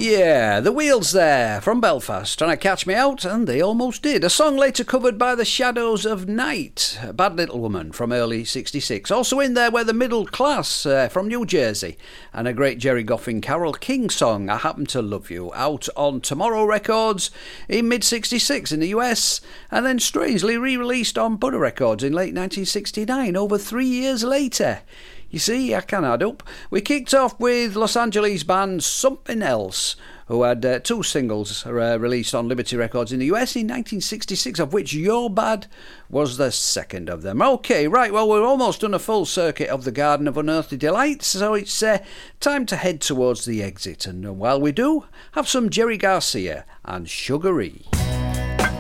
Yeah, the Wheels there, from Belfast, trying to catch me out, and they almost did. A song later covered by the Shadows of Night, Bad Little Woman from early 66. Also in there were the Middle Class from New Jersey, and a great Jerry Goffin Carole King song, I Happen to Love You, out on Tomorrow Records in mid-66 in the US, and then strangely re-released on Butter Records in late 1969, over 3 years later. You see, I can add up. We kicked off with Los Angeles band Something Else, who had 2 singles released on Liberty Records in the US in 1966, of which You're Bad was the second of them. OK, right, well, we've almost done a full circuit of the Garden of Unearthly Delights, so it's time to head towards the exit. And while we do, have some Jerry Garcia and Sugar Ree.